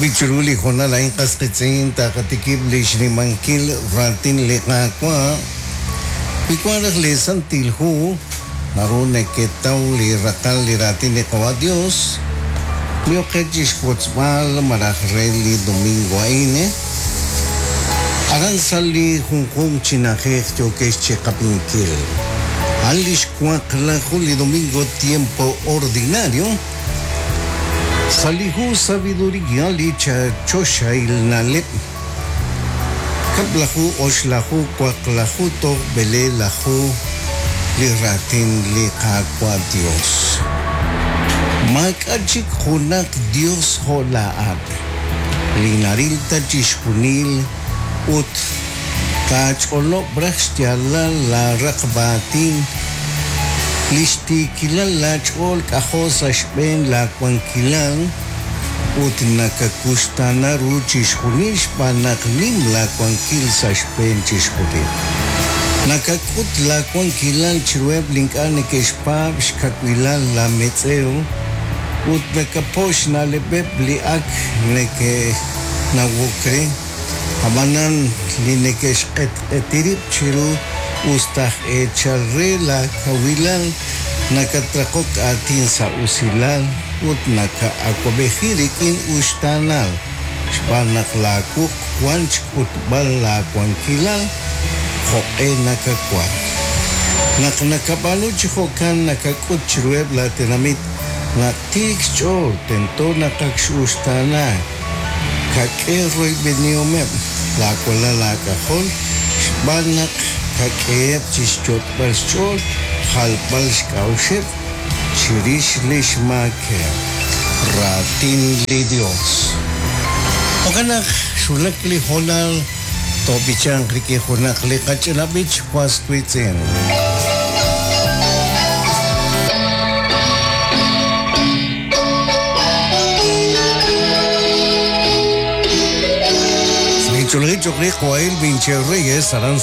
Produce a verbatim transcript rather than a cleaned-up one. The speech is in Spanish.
Bichuruli hona lain kaskitsin takatikib lishni mankil ratin lekakwa. Pikwarak lesan tilhu narune ketaw li rakal li ratin ekawa Dios. Mio kejis potsmal marahreli domingo aine. Aran sali hungkung chinajej yokesh chekapinkil. Alish kwakla juli domingo tiempo ordinario. Salihu sabiduría licha chosha ilnalep. Kablahu oshlahu kwaklahu to bele lahu liratin likakwa Dios. Makachik hunak Dios holaat. Linaril tachishkunil ut kach olo brachtiala la rakbatin. Listi kilal la chol kahos ashben la kwankilan ut nakakustana ru chishkunish panaklim la kwankil sashben chishkunin. Nakakut la kwankilan chirweb linkan keshpab shkakwilan la metzeo ut nakaposh na lebeb liak neke nawokre habanan linekesh et etirip chiru Ustah echarre la kawilan nakatrakok atin sa usilan ut naka akobehirikin ustanal spanak lakuk wanch ut bal lakwan kilal hoke nakakwan nak nakabalo chihokan nakakut chrueb la tenamit na tiks chor tento nakakshustana kakeroy beniomem lakwala lakahol spanak Kakep chischot balschol, halpal skaushep, chirish lishmake, ratin li Dios. Okanak sulak li honal, tobichang riki honak li kachanabich was twitzen. Chulri chukri Joel Vinche Reyes, Aran